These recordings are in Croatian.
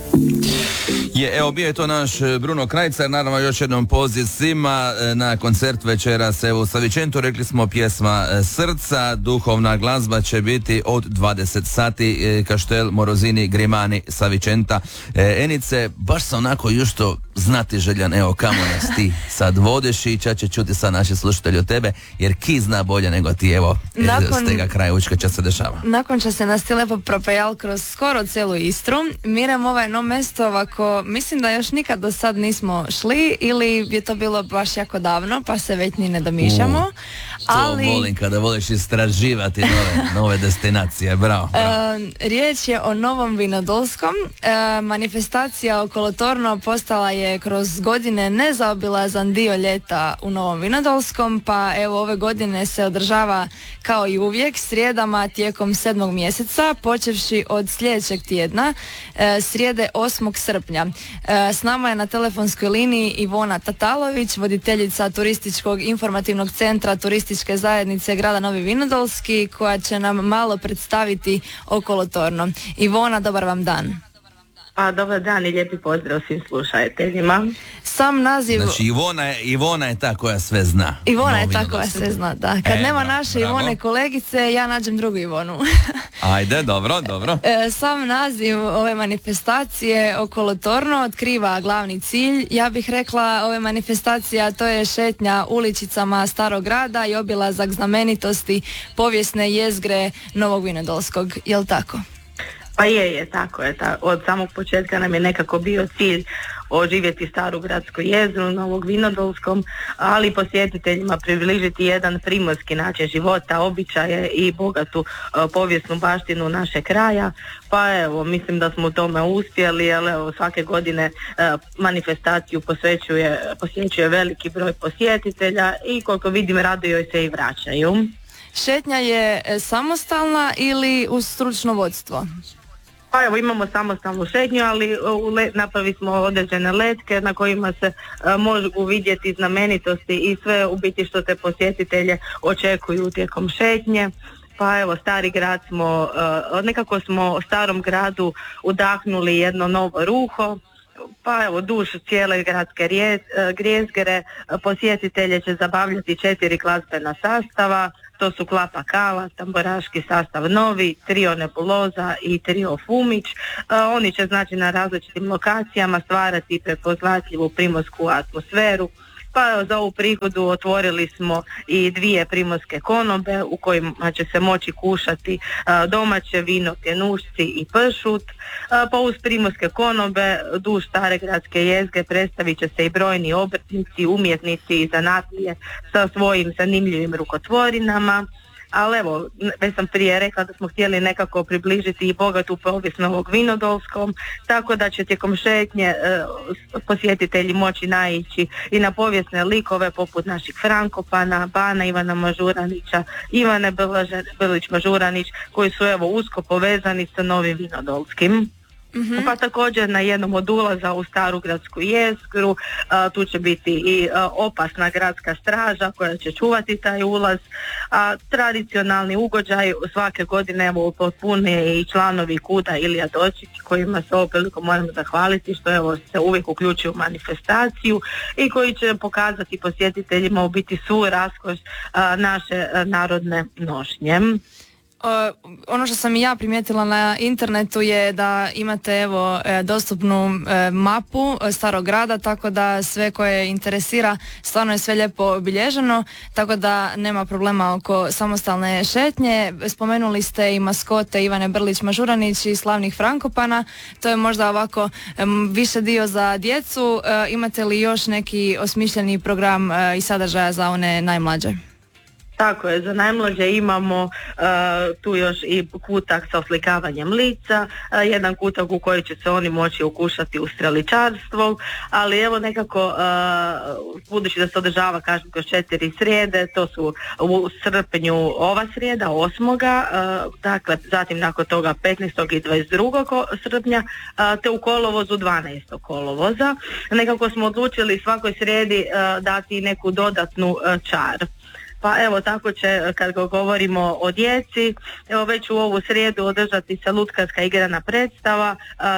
Evo bio je to naš Bruno Krajcar, naravno još jednom poziv svima na koncert večeras evo u Savičentu, rekli smo pjesma Srca, duhovna glazba će biti od 20 sati, Kaštel Morozini Grimani Savičenta. Enice, baš sam onako jušto znati željan, evo kamo nas ti sad vodiš i ča će čuti sad naši slušatelji od tebe, jer ki zna bolje nego ti, evo s tega kraja Učka će se dešava. Nakon što se nas ti lepo propejal kroz skoro celu Istru, miram ovaj no mesto ovako, mislim da još nikad do sad nismo šli ili je to bilo baš jako davno pa se već ni ne domišljamo. Ali... To volim kada voliš istraživati nove destinacije, bravo. Riječ je o Novom Vinodolskom. Manifestacija okolotorno postala je kroz godine nezaobilazan dio ljeta u Novom Vinodolskom, pa evo ove godine se održava kao i uvijek srijedama tijekom 7. mjeseca, počevši od sljedećeg tjedna, srijede 8. srpnja. S nama je na telefonskoj liniji Ivona Tatalović, voditeljica Turističkog informativnog centra Turističke zajednice grada Novi Vinodolski, koja će nam malo predstaviti okolotorno. Ivona, dobar vam dan. Dobar dan i lijepi pozdrav svim slušateljima. Sam naziv... Znači Ivona je ta koja sve zna. Ivona je ta koja sve zna, da. Kad nema naše Ivone kolegice, ja nađem drugu Ivonu. Ajde, dobro. Sam naziv ove manifestacije okolotorno otkriva glavni cilj. Ja bih rekla ove manifestacije, a to je šetnja uličicama Starog grada i obilazak znamenitosti povijesne jezgre Novog Vinodolskog. Jel tako? Pa tako je. Od samog početka nam je nekako bio cilj oživjeti staru gradsku jezgru Novog Vinodolskom, ali posjetiteljima približiti jedan primorski način života, običaje i bogatu povijesnu baštinu našeg kraja. Pa evo, mislim da smo u tome uspjeli, ali evo, svake godine manifestaciju posjećuje veliki broj posjetitelja i koliko vidim raduju joj se i vraćaju. Šetnja je samostalna ili uz stručno vodstvo? Pa evo, imamo samostalnu šetnju, ali napravili smo određene letke na kojima se mogu vidjeti znamenitosti i sve u biti što te posjetitelje očekuju tijekom šetnje. Pa evo, stari grad nekako smo starom gradu udahnuli jedno novo ruho. Pa evo, duž cijele gradske jezgre posjetitelje će zabavljati 4 glazbena sastava. To su Klapa Kala, tamburaški sastav Novi, Trio Nebuloza i Trio Fumić. Oni će znači na različitim lokacijama stvarati prepoznatljivu primorsku atmosferu. Pa za ovu prigodu otvorili smo i 2 primorske konobe u kojima će se moći kušati domaće vino, pjenušci i pršut. Pa uz primorske konobe duž stare gradske jezgre predstavit će se i brojni obrtnici, umjetnici i zanatlije sa svojim zanimljivim rukotvorinama. Ali evo, već sam prije rekla da smo htjeli nekako približiti i bogatu povijest Novog Vinodolskom, tako da će tijekom šetnje posjetitelji moći naići i na povijesne likove poput naših Frankopana, Bana Ivana Mažuranića, Ivane Brlić Mažuranić, koji su evo usko povezani sa Novim Vinodolskim. Mm-hmm. Pa također na jednom od ulaza u staru gradsku jezgru tu će biti i opasna gradska straža koja će čuvati taj ulaz, a tradicionalni ugođaj svake godine evo potpune i članovi KUD-a Ilija Dočić, kojima se ovom prilikom moramo zahvaliti što evo se uvijek uključuju u manifestaciju i koji će pokazati posjetiteljima u biti svu raskoš naše narodne nošnje. Ono što sam i ja primijetila na internetu je da imate evo dostupnu mapu starog grada, tako da sve koje interesira stvarno je sve lijepo obilježeno, tako da nema problema oko samostalne šetnje. Spomenuli ste i maskote Ivane Brlić Mažuranić i slavnih Frankopana, to je možda ovako više dio za djecu. Imate li još neki osmišljeni program i sadržaja za one najmlađe? Tako je, za najmlađe imamo tu još i kutak sa oslikavanjem lica, jedan kutak u koji će se oni moći ukušati u streličarstvo, ali evo nekako budući da se održava kažem kroz 4 srijede, to su u srpnju ova srijeda 8. Dakle zatim nakon toga 15. i 22. srpnja te u kolovozu 12. kolovoza. Nekako smo odlučili svakoj srijedi dati neku dodatnu čar. Pa evo tako će, kad govorimo o djeci, evo već u ovu srijedu održati se lutkarska igrana predstava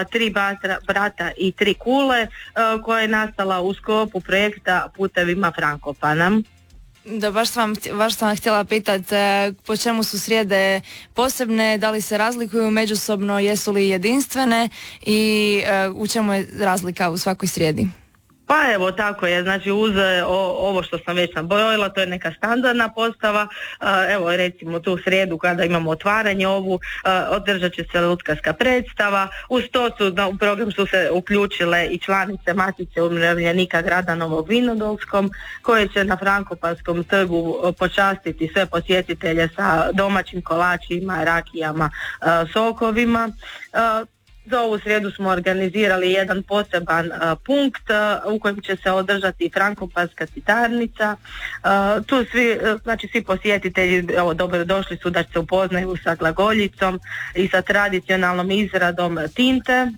3 brata i 3 kule, koja je nastala u sklopu projekta Putevima Frankopana. Da, baš sam vam htjela pitati po čemu su srijede posebne, da li se razlikuju međusobno, jesu li jedinstvene i u čemu je razlika u svakoj srijedi? Pa evo tako je, znači uz ovo što sam već nabrojila, to je neka standardna postava, evo recimo tu srijedu kada imamo otvaranje ovu, održat će se lutkarska predstava, uz to u program su se uključile i članice Matice umirovljenika grada Novog Vinodolskom, koje će na Frankopanskom trgu počastiti sve posjetitelje sa domaćim kolačima, rakijama, sokovima. Za ovu srijedu smo organizirali jedan poseban punkt u kojem će se održati Frankopanska citarnica. Tu svi posjetitelji dobro došli su da se upoznaju sa glagoljicom i sa tradicionalnom izradom tinte.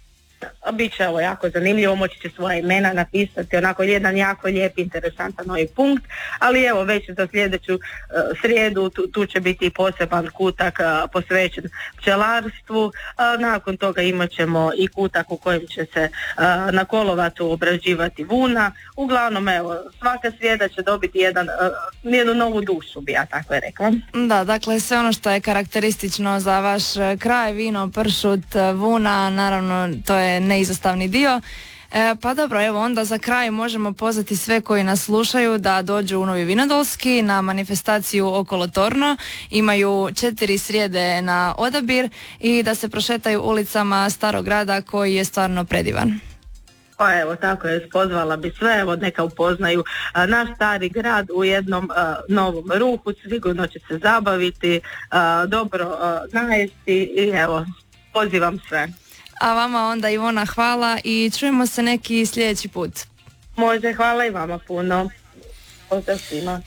Biće ovo jako zanimljivo, moći će svoja imena napisati, onako jedan jako lijep, interesantan novi punkt, ali evo već za sljedeću srijedu tu će biti poseban kutak posvećen pčelarstvu, nakon toga imat ćemo i kutak u kojem će se na Kolovatu obrađivati vuna. Uglavnom evo, svaka srijeda će dobiti jednu novu dušu, bi ja tako rekla. Da, dakle sve ono što je karakteristično za vaš kraj, vino, pršut, vuna, naravno to je neizostavni dio. Pa dobro, evo onda za kraj možemo pozvati sve koji nas slušaju da dođu u Novi Vinodolski na manifestaciju Okolo Torno. Imaju 4 srijede na odabir i da se prošetaju ulicama Starog grada koji je stvarno predivan. Pa evo tako je, pozvala bi sve, evo neka upoznaju naš stari grad u jednom novom ruhu, sigurno će se zabaviti, dobro najesti i evo pozivam sve. A vama onda Ivona hvala i čujemo se neki sljedeći put. Može, hvala i vama puno. Pozdrav svima.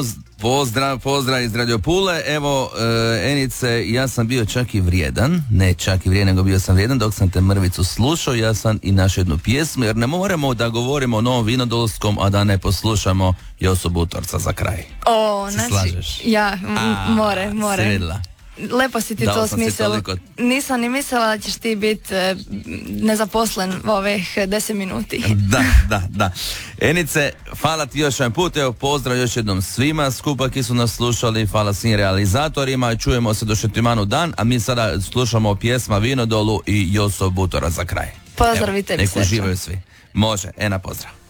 Pozdrav iz Radio Pule. Evo, Enice, ja sam bio čak i vrijedan, ne čak i vrijedan, nego bio sam vrijedan dok sam te mrvicu slušao, ja sam i našu jednu pjesmu, jer ne moramo da govorimo o Novom Vinodolskom, a da ne poslušamo Josu Butorca za kraj. O, se znači, slažeš? Ja, more. Sredila. Lepo si ti to smislila. Nisam ni mislila da ćeš ti biti nezaposlen u ovih 10 minuti. Da. Enice, hvala ti još jedan put, evo pozdrav još jednom svima skupa ki su nas slušali, hvala svim realizatorima, čujemo se do Šetimanu dan, a mi sada slušamo pjesma Vinodolu i Joso Butora za kraj. Pozdravite mi nek uživaju svi. Može, Ena pozdrav.